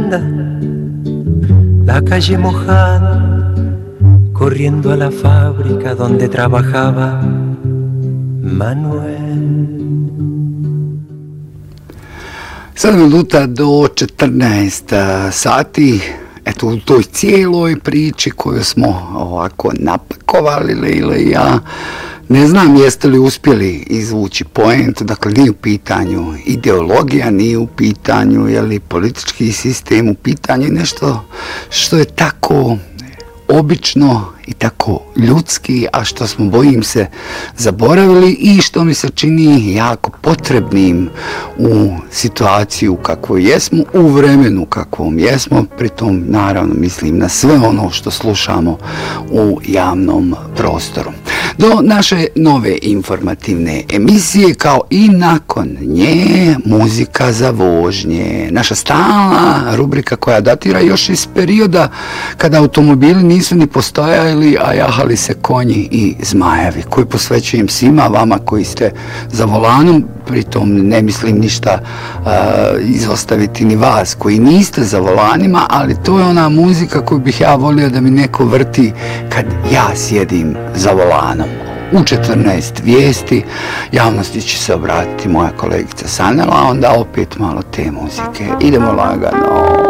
linda, la calle mojada, corriendo a la fábrica donde trabajaba Manuel. 7 minuta do 14 sati. Eto, u toj cijeloj priči koju smo ovako napakovali, Lejla i ja, ne znam jeste li uspjeli izvući poentu, dakle nije u pitanju ideologija, nije u pitanju politički sistem, u pitanju nešto što je tako obično i tako ljudski, a što smo, bojim se, zaboravili i što mi se čini jako potrebnim u situaciju kakvoj jesmo, u vremenu kakvom jesmo, pritom naravno mislim na sve ono što slušamo u javnom prostoru. Do naše nove informativne emisije, kao i nakon nje, muzika za vožnje. Naša stalna rubrika koja datira još iz perioda kada automobili nisu ni postojali, a jahali se konji i zmajevi, koji posvećujem svima vama koji ste za volanom, pritom ne mislim ništa izostaviti ni vas koji niste za volanima, ali to je ona muzika koju bih ja volio da mi neko vrti kad ja sjedim za volanom. U 14 vijesti javnosti će se obratiti moja kolegica Sanela, a onda opet malo te muzike. Idemo lagano.